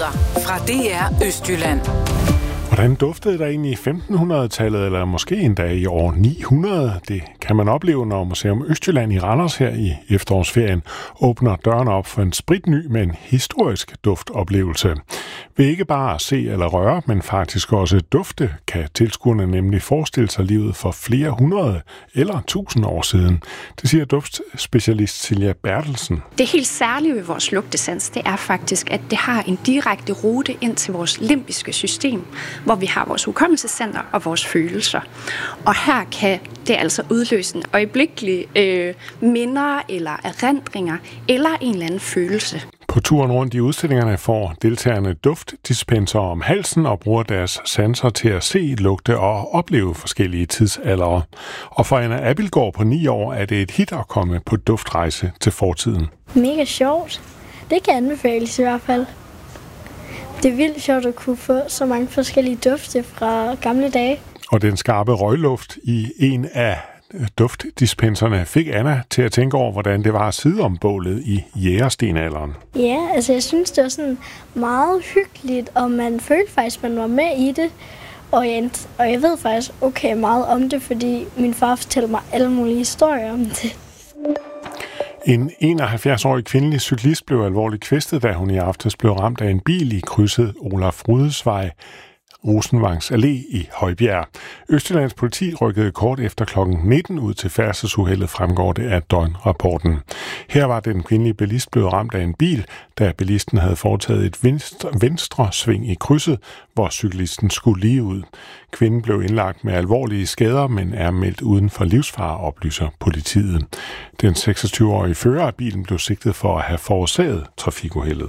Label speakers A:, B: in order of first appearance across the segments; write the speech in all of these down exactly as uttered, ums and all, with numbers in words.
A: Nyheder fra D R Østjylland.
B: Hvordan duftede der egentlig i femtenhundredetallet, eller måske endda i år ni hundrede? Det kan man opleve, når Museum Østjylland i Randers her i efterårsferien åbner dørene op for en spritny, men historisk duftoplevelse. Ved ikke bare at se eller røre, men faktisk også dufte, kan tilskuerne nemlig forestille sig livet for flere hundrede eller tusind år siden. Det siger duftspecialist Silja Bertelsen.
C: Det helt særlige ved vores lugtesans, det er faktisk, at det har en direkte rute ind til vores limbiske system, hvor vi har vores hukommelsescenter og vores følelser. Og her kan det altså udløse en øjeblikkelig øh, minder eller erindringer eller en eller anden følelse.
B: På turen rundt i udstillingerne får deltagerne duftdispenser om halsen og bruger deres sanser til at se, lugte og opleve forskellige tidsaldere. Og for Anna Abildgaard på ni år er det et hit at komme på duftrejse til fortiden.
D: Mega sjovt. Det kan anbefales i hvert fald. Det er vildt sjovt at kunne få så mange forskellige dufte fra gamle dage.
B: Og den skarpe røgluft i en af duftdispenserne fik Anna til at tænke over, hvordan det var at sidde om bålet i jægerstenalderen.
D: Ja, altså jeg synes, det var sådan meget hyggeligt, og man følte faktisk, man var med i det. Og jeg, og jeg ved faktisk okay meget om det, fordi min far fortæller mig alle mulige historier om det.
B: En enoghalvfjerds-årig kvindelig cyklist blev alvorligt kvæstet, da hun i aftes blev ramt af en bil i krydset Olaf Rudesvej, Rosenvangs Allé i Højbjerg. Østjyllands politi rykkede kort efter klokken nitten ud til færdselsuheldet, fremgår det af døgnrapporten. Her var den kvindelige bilist blevet ramt af en bil, da bilisten havde foretaget et venstre, venstre sving i krydset, hvor cyklisten skulle lige ud. Kvinden blev indlagt med alvorlige skader, men er meldt uden for livsfare, oplyser politiet. Den seksogtyve-årige fører af bilen blev sigtet for at have forårsaget trafikuheldet.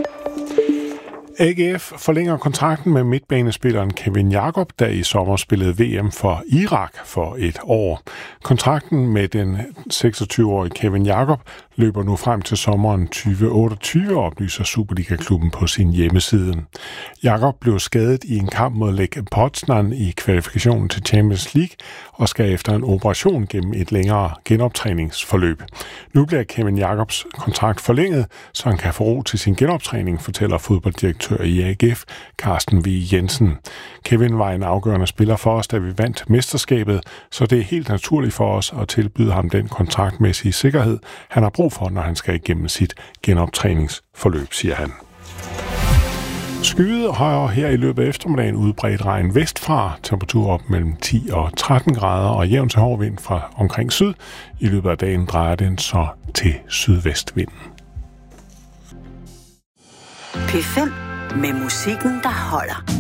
B: A G F forlænger kontrakten med midtbanespilleren Kevin Jakob, der i sommer spillede V M for Irak for et år. Kontrakten med den seksogtyve-årige Kevin Jakob løber nu frem til sommeren tyve otteogtyve, oplyser Superliga-klubben på sin hjemmeside. Jakob blev skadet i en kamp mod Lech Poznan i kvalifikationen til Champions League og skal efter en operation gennem et længere genoptræningsforløb. Nu bliver Kevin Jakobs kontrakt forlænget, så han kan få ro til sin genoptræning, fortæller fodbolddirektør i A G F, Carsten V. Jensen. Kevin var en afgørende spiller for os, da vi vandt mesterskabet, så det er helt naturligt for os at tilbyde ham den kontraktmæssige sikkerhed, han har brug for, når han skal igennem sit genoptræningsforløb, siger han. Skyet højere her i løbet af eftermiddagen, udbredt regn vestfra, temperatur op mellem ti og tretten grader og jævn til hård vind fra omkring syd. I løbet af dagen drejer den så til sydvestvinden.
A: P fem med musikken, der holder.